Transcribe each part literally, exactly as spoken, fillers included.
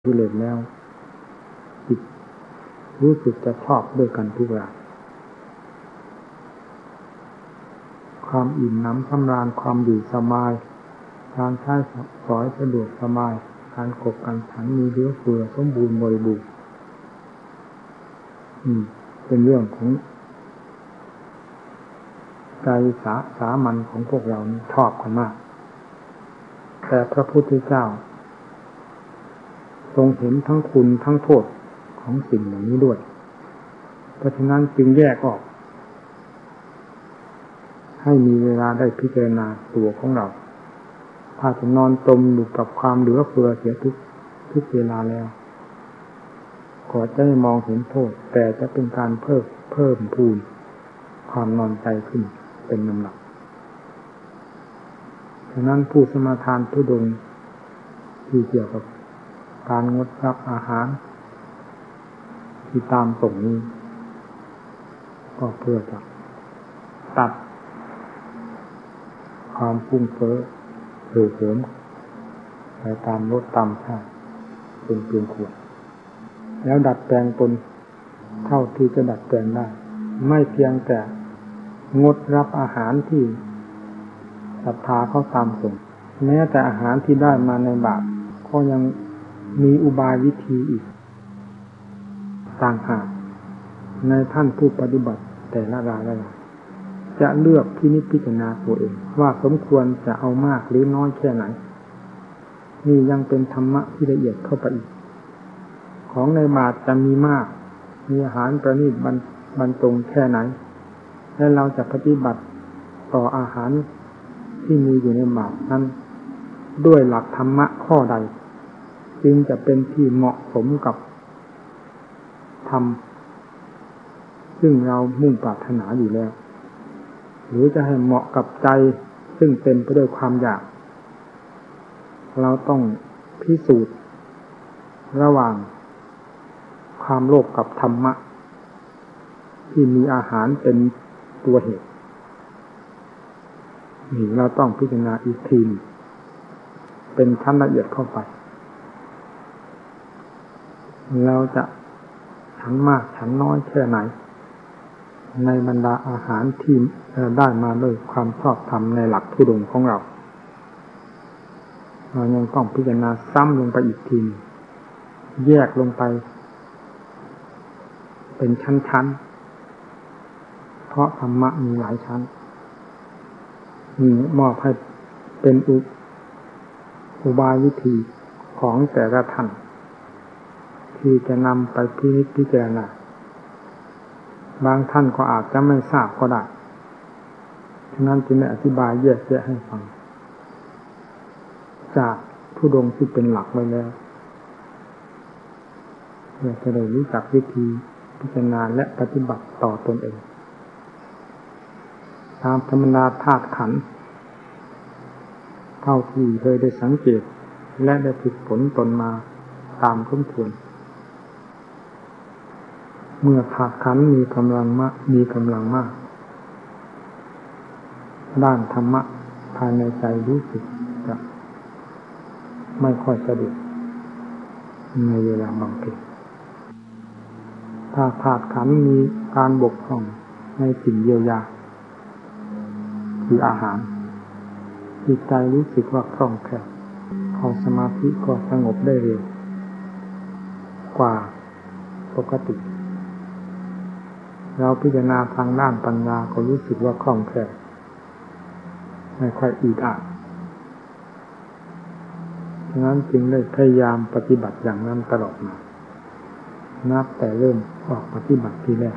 กิเลสแล้วจิตรู้สึกจะชอบด้วยกันทุกอย่างความอิ่มหนำสำราญความอยู่สบายการใช้สอยสะดวกสบายการขบกันฉันมีเหลือเฟือสมบูรณ์บริบูรณ์อืมเป็นเรื่องของใจสาสามัญของพวกเรานี่ชอบกันมากแต่พระพุทธเจ้าทรงเห็นทั้งคุณทั้งโทษของสิ่งเหล่านี้ด้วยเพราะฉะนั้นจึงแยกออกให้มีเวลาได้พิจารณาตัวของเราถ้าจะนอนจมอยู่กับความเหลือเฟือเสียทุกทุกเวลาแล้วก็จะไม่มองเห็นโทษแต่จะเป็นการเพิ่มเพิ่มพูนความนอนใจขึ้นเป็นลำดับฉะนั้นผู้สมาทานธุดงค์ที่เกี่ยวกับการงดรับอาหารที่ตามส่งนี้ก็เพื่อจะตัดความฟุ้งเฟ้อเห่อเหิมไปตามรสตามชาติเป็นเพียงควรแล้วดัดแปลงตนเท่าที่จะดัดแปลงได้ไม่เพียงแต่งดรับอาหารที่ศรัทธาเขาตามส่งแม้แต่อาหารที่ได้มาในบาตรก็ยังมีอุบายวิธีอีกต่างหากในท่านผู้ปฏิบัติแต่ละรายละรายจะเลือกพินิจพิจารณาตัวเองว่าสมควรจะเอามากหรือน้อยแค่ไหนนี่ยังเป็นธรรมะที่ละเอียดเข้าไปอีกของในบาตรจะมีมากมีอาหารประณีตบรรบรรจงแค่ไหนและเราจะปฏิบัติต่ออาหารที่มีอยู่ในบาตรนั้นด้วยหลักธรรมะข้อใดจึงจะเป็นที่เหมาะสมกับธรรมซึ่งเรามุ่งปรารถนาอยู่แล้วหรือจะให้เหมาะกับใจซึ่งเต็มไปด้วยความอยากเราต้องพิสูจน์ระหว่างความโลภกับธรรมะที่มีอาหารเป็นตัวเหตุนี่เราต้องพิจารณาอีกทีเป็นชั้นละเอียดเข้าไปเราจะฉันมากฉันน้อยแค่ไหนในบรรดาอาหารที่ได้มาด้วยความชอบธรรมในหลักธุดงค์ของเราเรายังต้องพิจารณาซ้ำลงไปอีกทีแยกลงไปเป็นชั้นๆเพราะธรรมะมีหลายชั้นมีมอบให้เป็นอุอุบายวิธีของแต่ละท่านที่จะนำไปพินิจพิจารณาบางท่านก็อาจจะไม่ทราบก็ได้ฉะนั้นจึงได้อธิบายแยกแยะให้ฟังจากธุดงค์ที่เป็นหลักไว้แล้วเพื่อจะได้รู้จักวิธีพิจารณาและปฏิบัติต่อตนเองตามธรรมดาธาตุขันธ์เท่าที่เคยได้สังเกตและได้ฝึกฝนตนมาตามสมควรเมื่อธาตุขันธ์มีกำลังมากมีกำลังมากด้านธรรมะภายในใจรู้สึกจะไม่ค่อยสะดวกในเวลาบำเพ็ญถ้าธาตุขันธ์มีการบกพร่องในสิ่งเยียวยาคืออาหารจิตใจรู้สึกว่าคล่องแคล่วเข้าสมาธิก็สงบได้เร็วกว่าปกติเราพิจารณาทางด้านปัญญาก็รู้สึกว่าคล่องแคล่วไม่ค่อยอึดอัดฉะนั้นจึงได้พยายามปฏิบัติอย่างนั้นตลอดมานับแต่เริ่มออกปฏิบัติทีแรก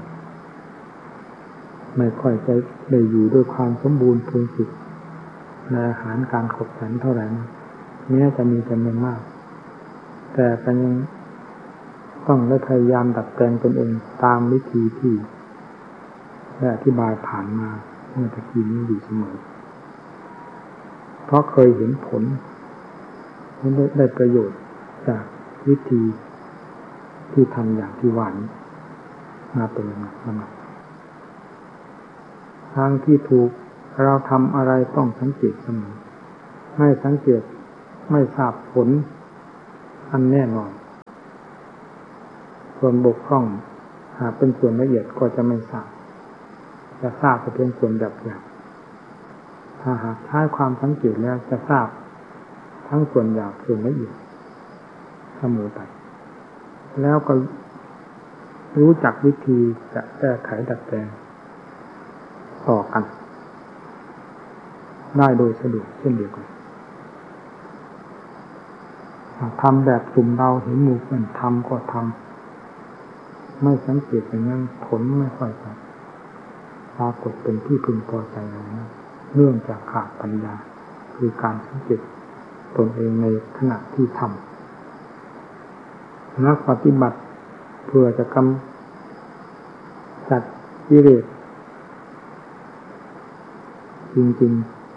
ไม่ค่อยจะได้อยู่ด้วยความสมบูรณ์พูนสุดในอาหารการขบฉันเท่าไหร่แม้จะมีจำนวนมากแต่ก็ยังต้องได้พยายามดัดแปลงตนเองตามวิธีที่ได้อธิบายผ่านมาเมื่อตะกี้นี้อยู่เสมอเพราะเคยเห็นผลได้ประโยชน์จากวิธีที่ทำอย่างที่หวานมาเป็นลำดับทางที่ถูกเราทำอะไรต้องสังเกตเสมอไม่สังเกตไม่ทราบผลอันแน่นอนส่วนบกพร่องหากเป็นส่วนละเอียดก็จะไม่ทราบจะทราบแต่เพียงส่วนหยาบๆถ้าหากใช้ความสังเกตแล้วจะทราบทั้งส่วนหยาบส่วนละเอียดเสมอไปแล้วก็รู้จักวิธีจะแก้ไขดัดแปลงต่อกันได้โดยสะดวกเช่นเดียวกันทำแบบสุ่มเราเห็นหมู่เพื่อนทำก็ทำไม่สังเกตอย่างนั้นผลไม่ค่อยปรากฏเป็นที่พึงพอใจอะไรนะเนื่องจากขาดปัญญาคือการสังเกตตนเองในขณะที่ทำนักปฏิบัติเพื่อจะกำจัดกิเลสจริง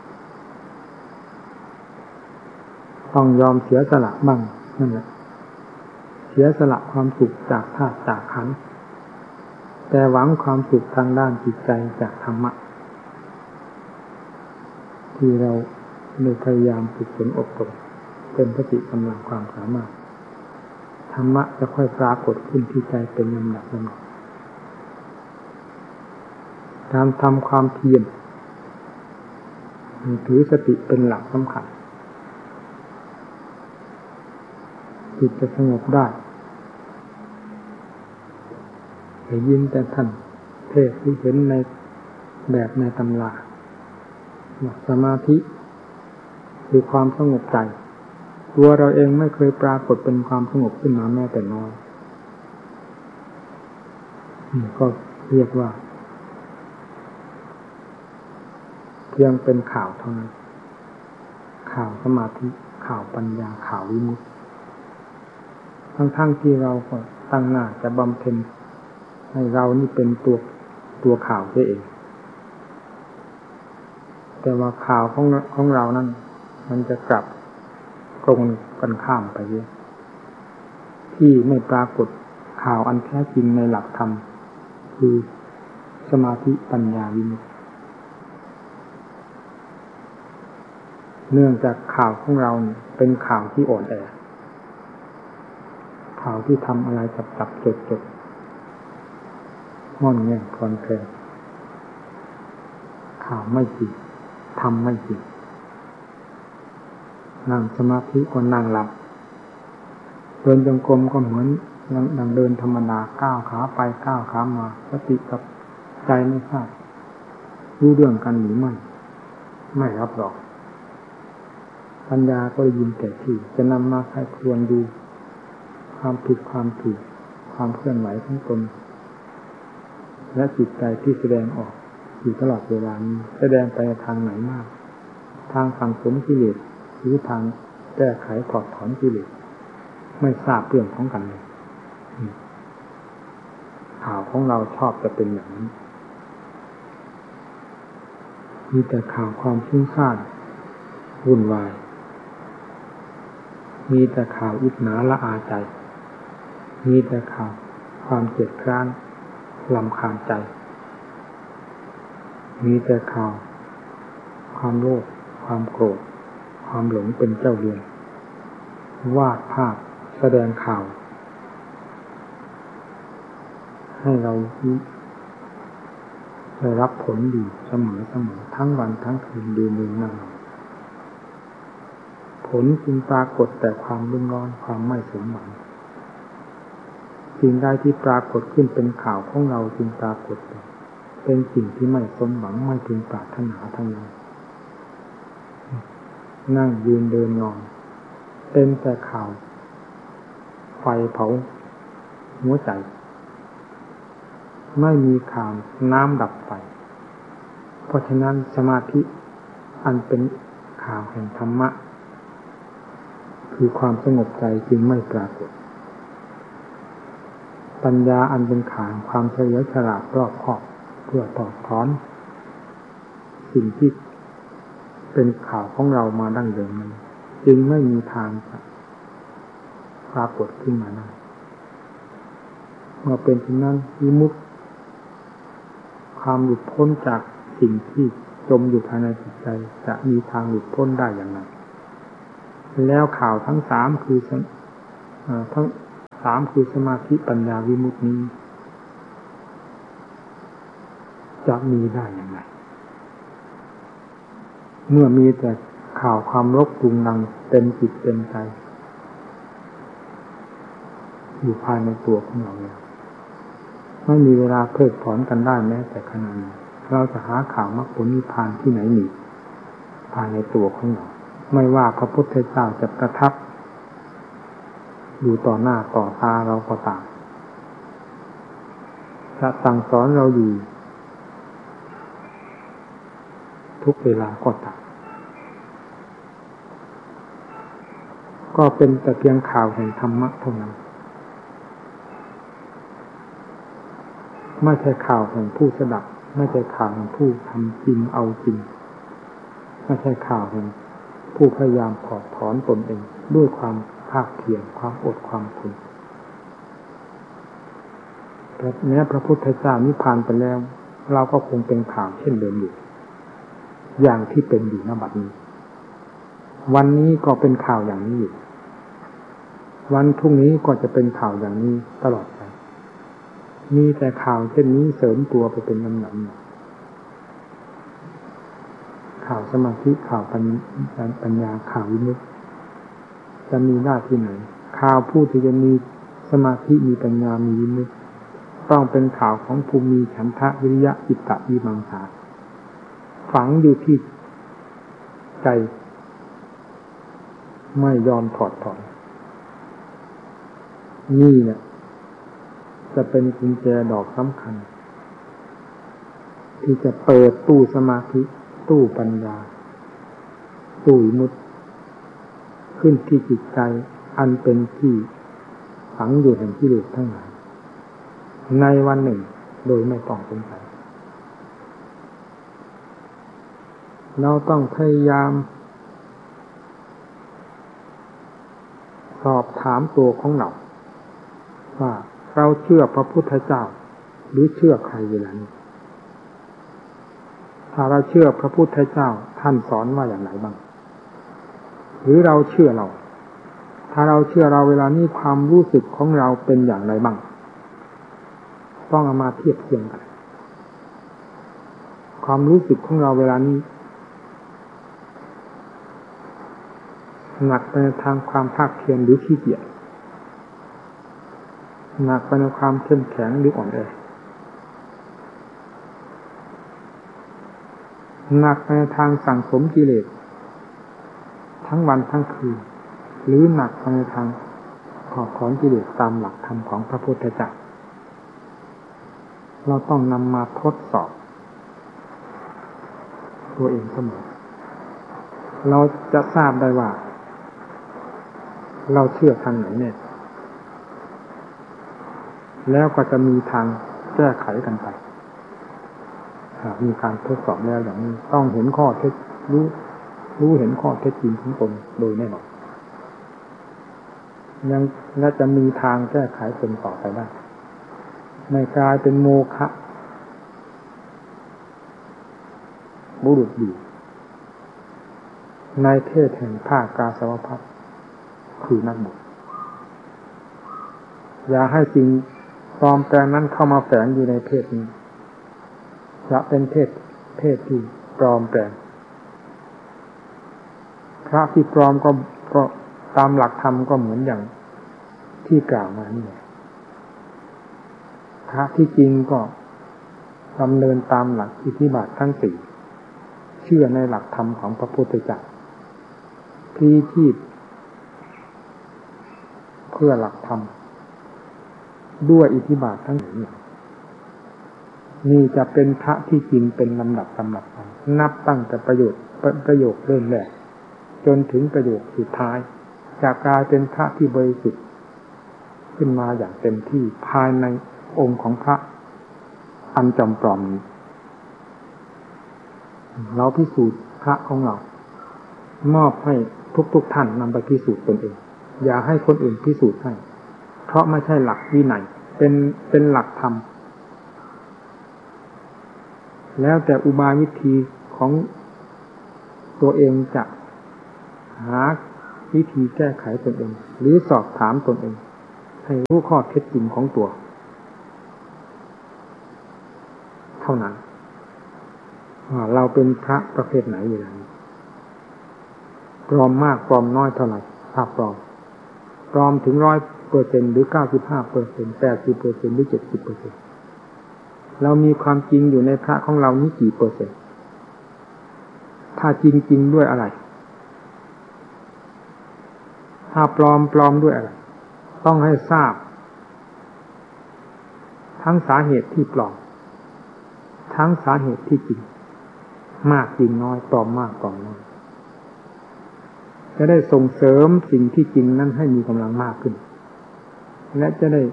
ๆต้องยอมเสียสละบ้างนั่นแหละเสียสละความสุขจากธาตุจากขันธ์แต่หวังความสุขทางด้านจิตใจจากธรรมะที่เราได้พยายามฝึกฝนอบรมเป็นสติกำลังความสามารถธรรมะจะค่อยปรากฏขึ้นที่ใจเป็นลำดับลำดับการทำความเพียรถือสติเป็นหลักสำคัญจิตจะสงบได้ได้ยินแต่ท่านเทศที่เห็นในแบบในตำราสมาธิคือความสงบใจตัวเราเองไม่เคยปรากฏเป็นความสงบขึ้นมาแม้แต่น้อยก็เรียกว่าเพียงเป็นข่าวเท่านั้นข่าวสมาธิข่าวปัญญาข่าววิมุตติทั้งๆที่เราก็ตั้งหน้าจะบำเพ็ญให้เรานี่เป็นตัวตัวข่าวเองแต่ว่าข่าวของของเรานั้นมันจะกลับตรงกันข้ามไปเยอะที่ไม่ปรากฏข่าวอันแท้จริงในหลักธรรมคือสมาธิปัญญาวิมุตติเนื่องจากข่าวของเราเป็นข่าวที่อ่อนแอข่าวที่ทำอะไรจับจับจดจดงอนแง่คลอนแคลนข่าวไม่จริงทำไม่จริงนั่งสมาธิก็นั่งหลับเดินจงกรมก็เหมือนดังเดินธรรมดาก้าวขาไปก้าวขามาสติกับใจไม่ทราบรู้เรื่องกันหรือไม่ไม่รับหรอกปัญญาก็ได้ยินแต่ที่จะนำมาใครควรดูความผิดความถูกความเคลื่อนไหวของตนและจิตใจที่แสดงออกอยู่ตลอดเวลานี้แสดงไปทางไหนมากทางสังสมกิเลสหรือทางแก้ไขถอดถอนกิเลสไม่ทราบเรื่องของกันเลยข่าวของเราชอบจะเป็นอย่างนี้มีแต่ข่าวความฟุ้งซ่านวุ่นวายมีแต่ข่าวอิจฉาละอาใจมีแต่ข่าวความเกลียดคร้านรำคาญใจมีแต่ข่าวความโลภความโกรธความหลงเป็นเจ้าเรือนวาดภาพแสดงข่าวให้เราได้รับผลดีเสมอเสมอทั้งวันทั้งคืนดูมือนั่งผลจึงปรากฏแต่ความรุ่มร้อนความไม่สมหวังสิ่งใดที่ปรากฏขึ้นเป็นข่าวของเราจึงปรากฏเป็นสิ่งที่ไม่สมหวังไม่พึงปรารถนาทั้งนั้นนั่งยืนเดินนอนเป็นแต่ข่าวไฟเผาหัวใจไม่มีข่าวน้ำดับไฟเพราะฉะนั้นสมาธิอันเป็นข่าวแห่งธรรมะคือความสงบใจจึงไม่ปรากฏปัญญาอันเป็นข่าวความเฉลียวฉลาดรอบคอบเพื่อถอดถอนสิ่งที่เป็นข่าวของเรามาดั้งเดิมนั้นจึงไม่มีทางปรากฏขึ้นมาได้เมื่อเป็นเช่นนั้นวิมุตติความหลุดพ้นจากสิ่งที่จมอยู่ภายในจิตใจจะมีทางหลุดพ้นได้อย่างไรแล้วข่าวทั้งสามคือทั้งสามคือสมาธิปัญญาวิมุตตินี้จะมีได้อย่างไรเมื่อมีแต่ข่าวความรบกวนนังเต็มจิตเต็มใจอยู่ภายในตัวของเราเนี่ยไม่มีเวลาเพิกถอนกันได้แม้แต่ขณะนี้เราจะหาข่าวมรรคผลนิพพานที่ไหนมีภายในตัวของเราไม่ว่าพระพุทธเจ้าจะประทับอยู่ต่อหน้าต่อตาเราก็ตามจะสั่งสอนเราอยู่ทุกเวลาก็ตามก็เป็นแต่เพียงข่าวแห่งธรรมะเท่านั้นไม่ใช่ข่าวแห่งผู้สดับไม่ใช่ข่าวแห่งผู้ทำจริงเอาจริงไม่ใช่ข่าวแห่งผู้พยายามถอดถอนตนเองด้วยความภาคเพียรความอดความทนแต่แม้พระพุทธเจ้านิพพานไปแล้วเราก็คงเป็นข่าวเช่นเดิมอยู่อย่างที่เป็นอยู่ณบัดนี้วันนี้ก็เป็นข่าวอย่างนี้อยู่วันพรุ่งนี้ก็จะเป็นข่าวอย่างนี้ตลอดไปมีแต่ข่าวเช่นนี้เสริมตัวไปเป็นลำดับข่าวสมาธิข่าวปัญญาข่าววิมุตติจะมีได้ที่ไหนข่าวผู้ที่จะมีสมาธิมีปัญญามีวิมุตติต้องเป็นข่าวของภูมิฉันทะวิริยะจิตตะวิมังสาฝังอยู่ที่ใจไม่ยอมถอดถอนนี่แหละจะเป็นกุญแจดอกสำคัญที่จะเปิดตู้สมาธิตู้ปัญญาตู้วิมุตติขึ้นที่จิตใจอันเป็นที่ฝังอยู่แห่งกิเลสทั้งหลายในวันหนึ่งโดยไม่ต้องสงสัยเราต้องพยายามสอบถามตัวของเราว่าเราเชื่อพระพุทธเจ้าหรือเชื่อใครเวลานี้ถ้าเราเชื่อพระพุทธเจ้าท่านสอนว่าอย่างไรบ้างหรือเราเชื่อเราถ้าเราเชื่อเราเวลานี้ความรู้สึกของเราเป็นอย่างไรบ้างต้องเอามาเทียบเทียงกันความรู้สึกของเราเวลานี้หนักไปในทางความภาคเพียรหรือขี้เกียจหนักไปในความเข้มแข็งหรืออ่อนแอหนักไปในทางสั่งสมกิเลสทั้งวันทั้งคืนหรือหนักไปในทางถอดถอนกิเลสตามหลักธรรมของพระพุทธเจ้าเราต้องนำมาทดสอบตัวเองเสมอเราจะทราบได้ว่าเราเชื่อทางไหนเนี่ยแล้วก็จะมีทางแก้ไขกันไปหากมีการทดสอบแล้วอย่างนี้ต้องเห็นข้อเท็จรู้รู้เห็นข้อเท็จจริงของตนโดยแน่นอนยังและจะมีทางแก้ไขตนต่อไปได้ไม่กลายเป็นโมฆะบุรุษอยู่ในเทศแห่งภาคกาสาวพัสคือนักบวชอย่าให้สิ่งปลอมแปลงนั้นเข้ามาแฝงอยู่ในเพศนี้จะเป็นเพศเพศที่ปลอมแปลงพระที่ปลอมก็ก็ตามหลักธรรมก็เหมือนอย่างที่กล่าวมานี่พระที่จริงก็ดำเนินตามหลักอิทธิบาททั้งสี่เชื่อในหลักธรรมของพระพุทธเจ้าพลีชีพเพื่อหลักธรรมด้วยอิทธิบาททั้งสี่นี่จะเป็นพระที่จริงเป็นลำดับลำดับไปนับตั้งแต่ประโยชน์ประโยคเริ่มแรกจนถึงประโยคสุดท้ายจะกลายเป็นพระที่บริสุทธิ์ขึ้นมาอย่างเต็มที่ภายในองค์ของพระอันจำปลอมนี้เราพิสูจน์พระของเรามอบให้ทุกๆท่านนำไปพิสูจน์ตนเองอย่าให้คนอื่นพิสูจน์ให้เพราะไม่ใช่หลักวินัยเป็นเป็นหลักธรรมแล้วแต่อุบายวิธีของตัวเองจะหาวิธีแก้ไขตนเองหรือสอบถามตนเองให้รู้ข้อเท็จจริงของตัวเท่านั้นว่าเราเป็นพระประเภทไหนอยู่นั้นปลอมมากปลอมน้อยเท่าไหร่ถ้าปลอมปลอมถึงร้อยเปอร์เซ็นต์หรือเก้าสิบห้าเปอร์เซ็นต์แปดสิบเปอร์เซ็นต์หรือเจ็ดสิบเปอร์เซ็นต์เรามีความจริงอยู่ในพระของเรานี้กี่เปอร์เซ็นต์ถ้าจริงจริงด้วยอะไรถ้าปลอมปลอมด้วยอะไรต้องให้ทราบทั้งสาเหตุที่ปลอมทั้งสาเหตุที่จริงมากจริงน้อยปลอมมากปลอมน้อยจะได้ส่งเสริมสิ่งที่จริงนั้นให้มีกำลังมากขึ้นและจะได้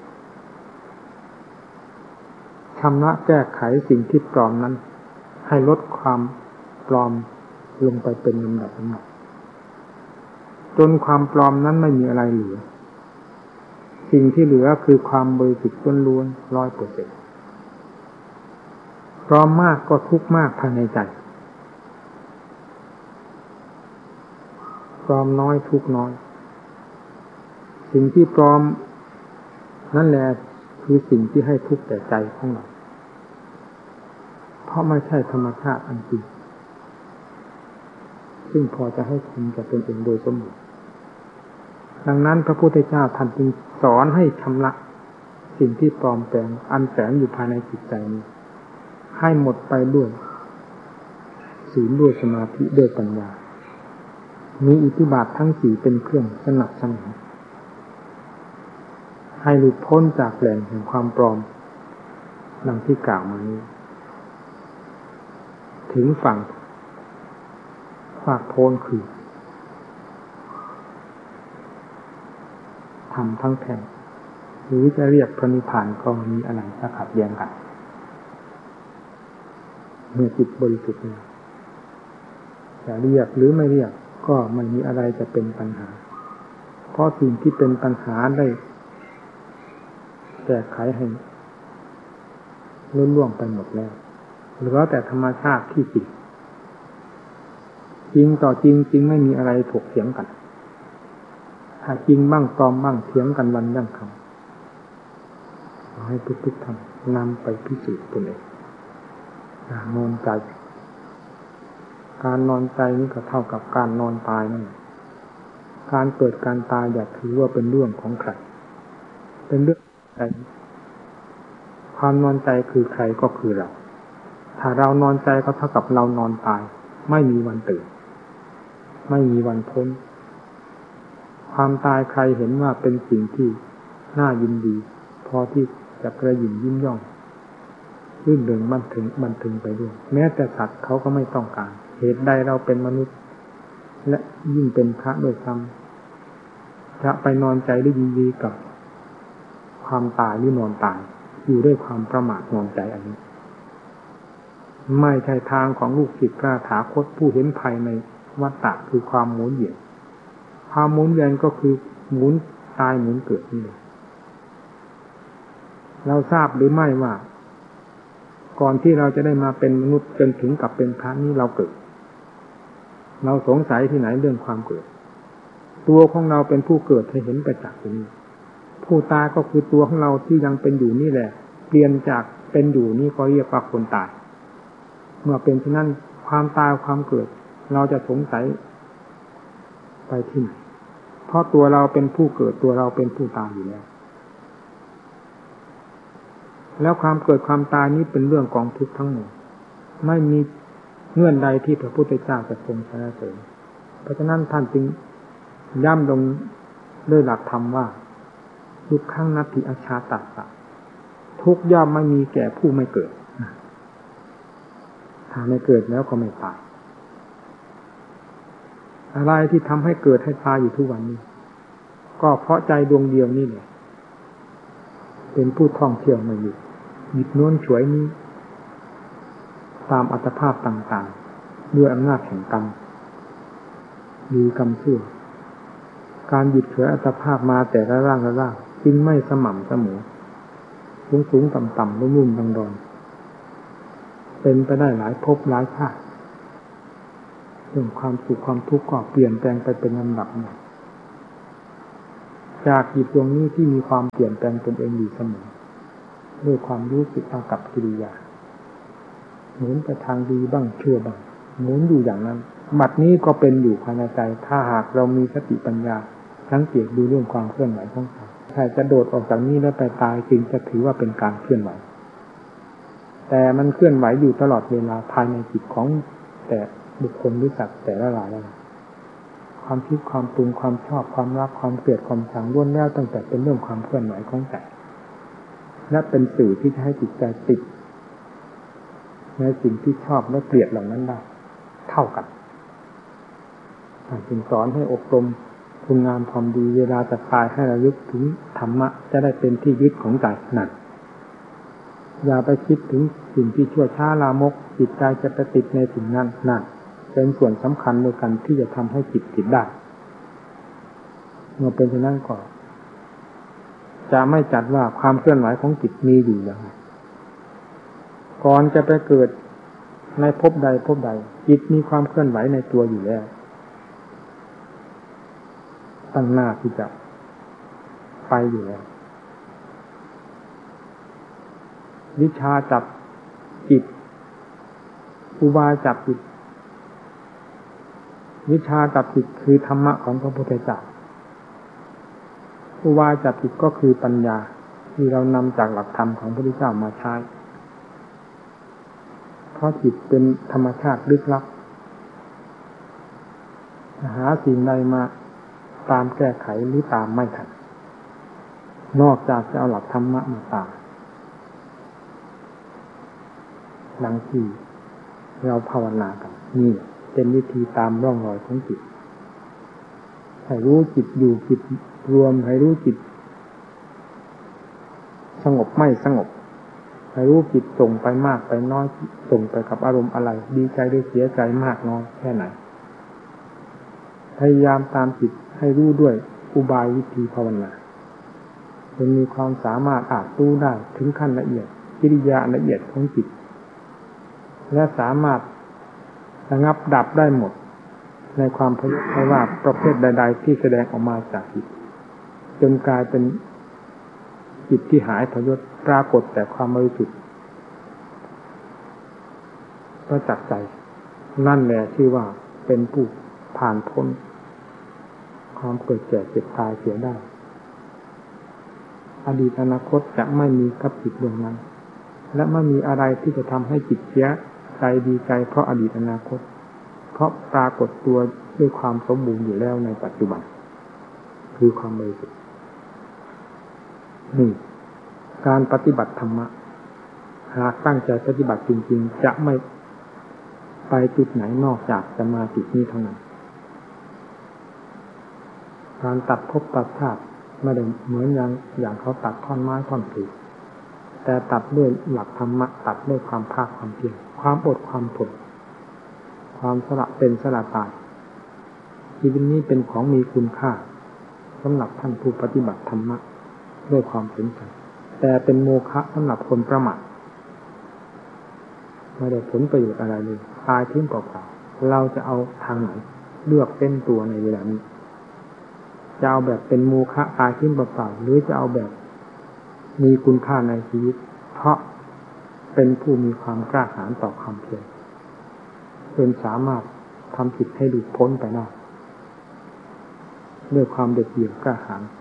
ชำระแก้ไขสิ่งที่ปลอมนั้นให้ลดความปลอมลงไปเป็นลำดับลำดับจนความปลอมนั้นไม่มีอะไรเหลือสิ่งที่เหลือคือความบริสุทธิ์ล้วนๆร้อยเปอร์เซ็นต์ปลอมมากก็ทุกข์มากภายในใจปลอมน้อยทุกข์น้อยสิ่งที่ปลอมนั่นแหละคือสิ่งที่ให้ทุกข์แก่ใจของเราเพราะไม่ใช่ธรรมชาติอันจริงซึ่งพอจะให้คุณกับตนเองโดยสมบูรณ์ดังนั้นพระพุทธเจ้าท่านจึงสอนให้ชำระสิ่งที่ปลอมแปลงอันแฝงอยู่ภายในจิตใจนี้ให้หมดไปด้วยศีลด้วยสมาธิด้วยปัญญามีอิทธิบาททั้งสี่เป็นเครื่องสนับสนุนให้หลุดพ้นจากแหล่งแห่งความปลอมดังที่กล่าวมานี้ถึงฝั่งฝากโพนคือทำทั้งแผ่นหรือจะเรียกพระนิพพานก็มีอะไรจะขัดแย้งกันเมื่อจิตบริสุทธิ์แล้วจะเรียกหรือไม่เรียกก็ไม่มีอะไรจะเป็นปัญหาเพราะสิ่งที่เป็นปัญหาได้แก้ไขให้ล้นล่วงไปหมดแล้วเหลือแต่ธรรมชาติที่จริงจริงต่อจริงจริงไม่มีอะไรถกเถียงกันถ้าจริงบ้างปลอมบ้างเถียงกันวันยั่งคำเอาให้ทุกๆท่านนำไปพิสูจน์ตนเองอย่านอนใจการนอนใจนี่ก็เท่ากับการนอนตายนั่นการเกิดการตายอย่าถือว่าเป็นเรื่องของใครเป็นเรื่องใจความนอนใจคือใครก็คือเราถ้าเรานอนใจก็เท่ากับเรานอนตายไม่มีวันตื่นไม่มีวันพ้นความตายใครเห็นว่าเป็นสิ่งที่น่ายินดีพอที่จะกระหยิ่มยิ้มย่องรื่นเริงบันเทิงบันเทิงไปด้วยแม้แต่สัตว์เขาก็ไม่ต้องการเหตุใดเราเป็นมนุษย์และยิ่งเป็นพระด้วยซ้ำจะไปนอนใจได้ยินดีกับความตายหรือนอนตายอยู่ด้วยความประมาทนอนใจอันนี้ไม่ใช่ทางของลูกศิษย์พระถาคตผู้เห็นภัยในวัฏฏะคือความหมุนเวียนความหมุนเวียนก็คือหมุนตายหมุนเกิดนี่เลยเราทราบหรือไม่ว่าก่อนที่เราจะได้มาเป็นมนุษย์จนถึงกับเป็นพระนี้เราเกิดเราสงสัยที่ไหนเรื่องความเกิดตัวของเราเป็นผู้เกิดให้เห็นประจักษ์นี้ผู้ตายก็คือตัวของเราที่ยังเป็นอยู่นี่แหละเปลี่ยนจากเป็นอยู่นี่ก็เรียกว่าคนตายเมื่อเป็นเช่นนั้นความตายความเกิดเราจะสงสัยไปที่ไหนเพราะตัวเราเป็นผู้เกิดตัวเราเป็นผู้ตายอยู่แล้วแล้วความเกิดความตายนี้เป็นเรื่องกองทุกข์ทั้งหมดไม่มีเงื่อนใดที่พระพุทธเจ้าจะทรงสรรเสริญเพราะฉะนั้นท่านจึงย้ำลงด้วยหลักธรรมว่าทุกขังนัตถิอชาตัสสะทุกย่อมไม่มีแก่ผู้ไม่เกิดถ้าไม่เกิดแล้วก็ไม่ตายอะไรที่ทำให้เกิดให้ตายอยู่ทุกวันนี้ก็เพราะใจดวงเดียวนี่แหละเป็นผู้ท่องเที่ยวมาอยู่หยิบโน้นฉวยนี้ตามอัตภาพต่างๆด้วยอำนาจแห่งกรรมดีกรรมชั่วการหยิบฉวยอัตภาพมาแต่ละร่างละร่างจึงไม่สม่ำเสมอสูงสูงต่ำต่ำรุ่มรุ่มดังดอนเป็นไปได้หลายภพหลายชาติเรื่องความสุขความทุกข์ก็เปลี่ยนแปลงไปเป็นลำดับจากจิตดวงนี้ที่มีความเปลี่ยนแปลงตนเองอยู่เสมอด้วยความรู้สึกอากับกิริยาหมุนไปทางดีบ้างชั่วบ้างหมุนอยู่อย่างนั้นบัดนี้ก็เป็นอยู่ภายในใจถ้าหากเรามีสติปัญญาสังเกตดูเรื่องความเคลื่อนไหวของเขาถ้าจะโดดออกจากนี้แล้วไปตายจึงจะถือว่าเป็นการเคลื่อนไหวแต่มันเคลื่อนไหวอยู่ตลอดเวลาภายในจิตของแต่บุคคลหรือสัตว์แต่ละรายละความคิดความปรุงความชอบความรักความเกลียดความชังล้วนแล้วตั้งแต่เป็นเรื่องความเคลื่อนไหวของใจและเป็นสื่อที่จะให้จิตใจติดในสิ่งที่ชอบและเกลียดเหล่านั้นได้เท่ากันจึงสอนให้อบรมคุณงามความดีเวลาจะตายให้ระลึกถึงธรรมะจะได้เป็นที่ยึดของใจนั่นอย่าไปคิดถึงสิ่งที่ชั่วช้าลามกจิตใจจะไปติดในสิ่งนั้นนั่นเป็นส่วนสำคัญในการที่จะทำให้จิตติดได้เมื่อเป็นเช่นนั้นก็จะไม่จัดว่าความเคลื่อนไหวของจิตมีอยู่อย่างไรก่อนจะไปเกิดในภพใดภพใดจิตมีความเคลื่อนไหวในตัวอยู่แล้วตั้งหน้าที่จะไปอยู่แล้ววิชาจับจิตอุบายจับจิตวิชาจับจิตคือธรรมะของพระพุทธเจ้าอุบายจับจิตก็คือปัญญาที่เรานำจากหลักธรรมของพระพุทธเจ้ามาใช้เพราะจิตเป็นธรรมชาติลึกลับหาสิ่งใดมาตามแก้ไขหรือตามไม่ทันนอกจากจะเอาหลักธรรมะมาตามดังที่เราภาวนากันนี่เป็นวิธีตามร่องรอยของจิตให้รู้จิตอยู่จิตรวมให้รู้จิตสงบไม่สงบให้รู้จิตส่งไปมากไปน้อยส่งไปกับอารมณ์อะไรดีใจหรือเสียใจมากน้อยแค่ไหนพยายามตามจิตให้รู้ด้วยอุบายวิธีภาวนาจนมีความสามารถอาจรู้ได้ถึงขั้นละเอียดกิริยาละเอียดของจิตและสามารถระงับดับได้หมดในความพยศไม่ว่าประเภทใดๆที่แสดงออกมาจากจิตจนกลายเป็นจิตที่หายพยศปรากฏแต่ความบริสุทธิ์ประจักษ์ใจนั่นแหละชื่อว่าเป็นผู้ผ่านพ้นความเกิดแก่เจ็บตายเสียได้อดีตอนาคตจะไม่มีกับจิตดวงนั้นและไม่มีอะไรที่จะทำให้จิตเสียใจดีใจเพราะอดีตอนาคตเพราะปรากฏตัวด้วยความสมบูรณ์อยู่แล้วในปัจจุบันคือความบริสุทธิ์นี่การปฏิบัติธรรมะหากตั้งใจปฏิบัติจริงๆจะไม่ไปจุดไหนนอกจากจะมาจุดนี้เท่านั้นการตัดภพตัดชาติไม่ได้เหมือนอย่างอย่างเขาตัดท่อนไม้ท่อนผืนแต่ตัดด้วยหลักธรรมะตัดด้วยความภาคความเพียรความอดความทนความสละเป็นสละตายชีวิตนี้เป็นของมีคุณค่าสำหรับท่านผู้ปฏิบัติธรรมะด้วยความสนใจแต่เป็นโมฆะสำหรับคนประมาทไม่ได้ผลประโยชน์อะไรเลยตายทิ้งเปล่าๆเราจะเอาทางไหนเลือกเป็นตัวในเวลานี้จะเอาแบบเป็นโมฆะตายทิ้งเปล่าๆหรือจะเอาแบบมีคุณค่าในชีวิตเพราะเป็นผู้มีความกล้าหาญต่อความเพียรจนสามารถทำจิตให้หลุดพ้นไปได้ด้วยความเด็ดเดี่ยวกล้าหาญ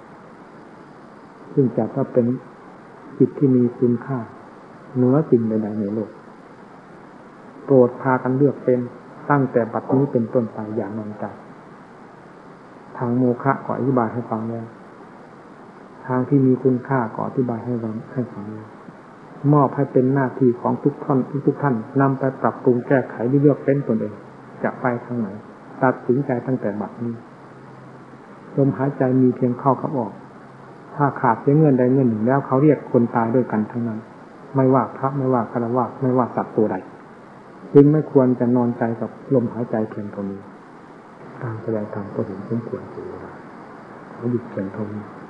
ซึ่งจัดว่าเป็นจิตที่มีคุณค่าเหนือสิ่งใดๆในโลกโปรดพากันเลือกเป็นตั้งแต่บัดนี้เป็นต้นไปอย่างมั่นใจทางโมฆะก็อธิบายให้ฟังแล้วทางที่มีคุณค่าก็อธิบายให้ฟังให้ฟังแล้วมอบให้เป็นหน้าที่ของทุกท่านทุกท่านนำไปปรับปรุงแก้ไขเลือกเป็นตนเองจะไปทางไหนตัดสินใจตั้งแต่บัดนี้ลมหายใจมีเพียงเข้ากับออกถ้าขาดเสียเงินใดเงินหนึ่งแล้วเขาเรียกคนตายด้วยกันทั้งนั้นไม่ว่าพระไม่ว่าฆราวาสไม่ว่าสัตว์ตัวใดจึงไม่ควรจะนอนใจกับลมหายใจเพียงเท่านี้การแสดงธรรมก็เห็นสมควรเสียเวลาเขาหยุดเพียงเท่านี้